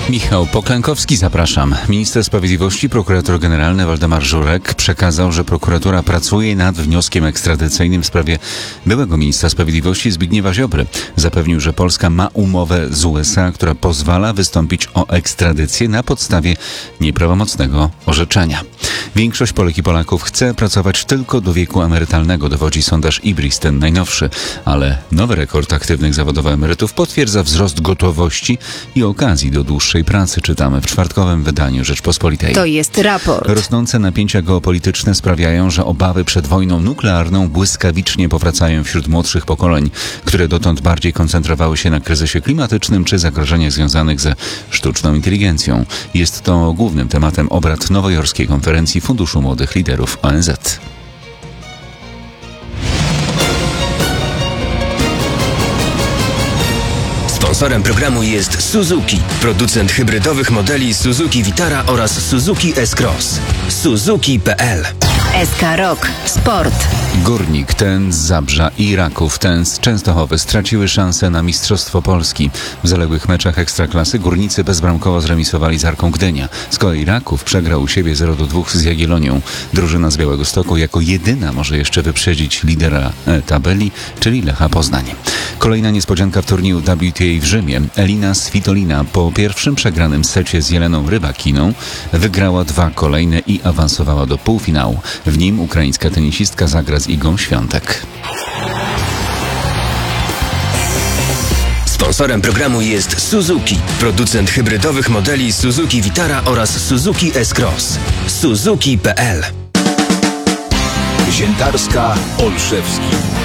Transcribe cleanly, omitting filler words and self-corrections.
Michał Poklękowski, zapraszam. Minister Sprawiedliwości, prokurator generalny Waldemar Żurek przekazał, że prokuratura pracuje nad wnioskiem ekstradycyjnym w sprawie byłego ministra sprawiedliwości Zbigniewa Ziobry. Zapewnił, że Polska ma umowę z USA, która pozwala wystąpić o ekstradycję na podstawie nieprawomocnego orzeczenia. Większość Polek i Polaków chce pracować tylko do wieku emerytalnego, dowodzi sondaż IBRIS, ten najnowszy. Ale nowy rekord aktywnych zawodowo emerytów potwierdza wzrost gotowości i okazji do dłuższej pracy, czytamy w czwartkowym wydaniu Rzeczpospolitej. To jest raport. Rosnące napięcia geopolityczne sprawiają, że obawy przed wojną nuklearną błyskawicznie powracają wśród młodszych pokoleń, które dotąd bardziej koncentrowały się na kryzysie klimatycznym czy zagrożeniach związanych ze sztuczną inteligencją. Jest to głównym tematem obrad nowojorskiej konferencji Funduszu Młodych Liderów ONZ. Sponsorem programu jest Suzuki, producent hybrydowych modeli Suzuki Vitara oraz Suzuki S-Cross. Suzuki.pl. SK Rock. Sport. Górnik, ten z Zabrza i Raków, ten z Częstochowy straciły szansę na Mistrzostwo Polski. W zaległych meczach Ekstraklasy górnicy bezbramkowo zremisowali z Arką Gdynia. Z kolei Raków przegrał u siebie 0-2 z Jagiellonią. Drużyna z Białegostoku jako jedyna może jeszcze wyprzedzić lidera tabeli, czyli Lecha Poznań. Kolejna niespodzianka w turnieju WTA w Rzymie. Elina Svitolina po pierwszym przegranym secie z Jeleną Rybakiną wygrała 2 kolejne i awansowała do półfinału. W nim ukraińska tenisistka zagra z Igą Świątek. Sponsorem programu jest Suzuki, producent hybrydowych modeli Suzuki Vitara oraz Suzuki S-Cross. Suzuki.pl. Ziętarska, Olszewski.